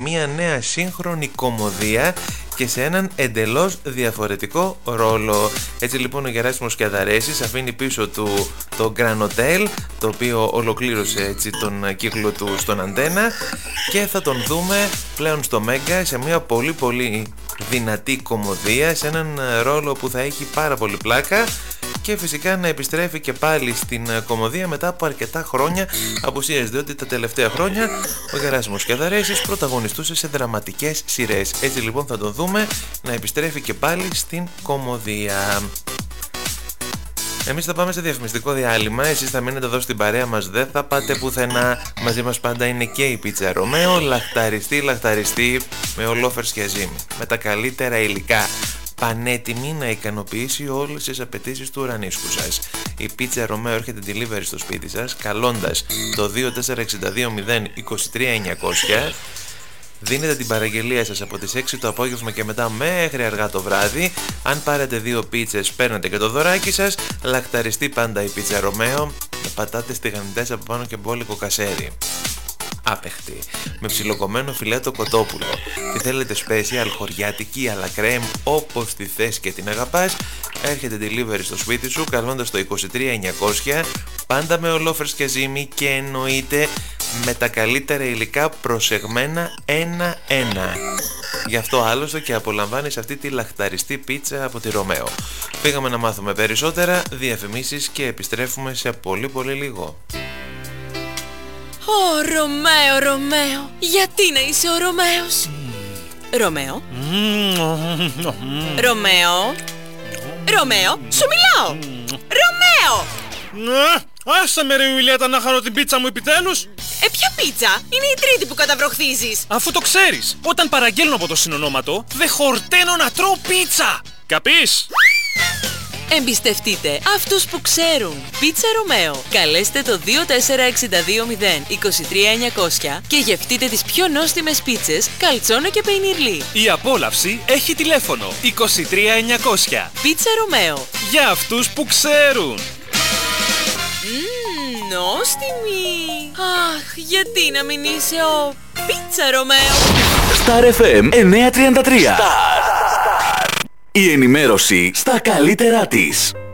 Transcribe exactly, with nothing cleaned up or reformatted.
μια νέα σύγχρονη κωμωδία και σε έναν εντελώς διαφορετικό ρόλο. Έτσι λοιπόν ο Γεράσιμος Κιαδαρέσης αφήνει πίσω του το Grand Hotel, το οποίο ολοκλήρωσε έτσι τον κύκλο του στον Αντένα, και θα τον δούμε πλέον στο Μέγκα σε μια πολύ πολύ δυνατή κωμωδία, σε έναν ρόλο που θα έχει πάρα πολύ πλάκα, και φυσικά να επιστρέφει και πάλι στην κωμωδία μετά από αρκετά χρόνια απουσίας, διότι τα τελευταία χρόνια ο Γεράσιμος Κιαδαρέσης πρωταγωνιστούσε σε δραματικές σειρές. Έτσι λοιπόν θα τον δούμε να επιστρέφει και πάλι στην κωμωδία. Εμείς θα πάμε σε διαφημιστικό διάλειμμα, εσείς θα μείνετε εδώ στην παρέα μας, δεν θα πάτε πουθενά. Μαζί μας πάντα είναι και η πίτσα Ρωμαίο, λαχταριστή, λαχταριστή με ολόφερς και αζίμι, με τα καλύτερα υλικά, πανέτοιμη να ικανοποιήσει όλες τις απαιτήσεις του ουρανίσκου σας. Η πίτσα Ρωμαίο έρχεται delivery στο σπίτι σας καλώντας το δύο τέσσερα έξι δύο μηδέν δύο τρία εννιακόσια. Δίνετε την παραγγελία σας από τις έξι το απόγευμα και μετά μέχρι αργά το βράδυ. Αν πάρετε δύο πίτσες παίρνετε και το δωράκι σας. Λαχταριστή πάντα η πίτσα Ρωμαίο, με πατάτες τηγανιτές από πάνω και μπόλικο κασέρι. Άπεχτη, με ψιλοκομμένο φιλέτο κοτόπουλο. Τι θέλετε special, χωριάτικη, αλλά κρέμ, όπως τη θες και την αγαπάς. Έρχεται delivery στο σπίτι σου καλώντας το δύο τρία εννιακόσια, πάντα με ολόφερς και ζύμη, και εννοείται με τα καλύτερα υλικά προσεγμένα ένα-ένα. Γι' αυτό άλλωστε και απολαμβάνεις αυτή τη λαχταριστή πίτσα από τη Ρωμαίο. Πήγαμε να μάθουμε περισσότερα, διαφημίσεις και επιστρέφουμε σε πολύ πολύ λίγο. Ω, Ρωμαίο, Ρωμαίο, γιατί να είσαι ο Ρωμαίος? Ρωμαίο, Ρωμαίο, Ρωμαίο, σου μιλάω! Ρωμαίο! Ναι, άσε με ρε Ιουλιέτα να χαρώ την πίτσα μου επιτέλους. Ε, ποια πίτσα? Είναι η τρίτη που καταβροχθίζεις. Αφού το ξέρεις, όταν παραγγέλνω από το συνονόματο, δεν χορταίνω να τρώω πίτσα. Καπείς? Εμπιστευτείτε αυτούς που ξέρουν. Πίτσα Ρωμαίο. Καλέστε το δύο τέσσερα έξι δύο μηδέν δύο τρία εννιακόσια και γευτείτε τις πιο νόστιμες πίτσες καλτσόνα και πεϊνιρλί. Η απόλαυση έχει τηλέφωνο δύο τρία εννιακόσια. Πίτσα Ρωμαίο. Για αυτούς που ξέρουν. Μμμ, νόστιμη. Αχ, γιατί να μην είσαι ο Πίτσα Ρωμαίο? Star εφ εμ εννιακόσια τριάντα τρία. Star. Η ενημέρωση στα καλύτερά της.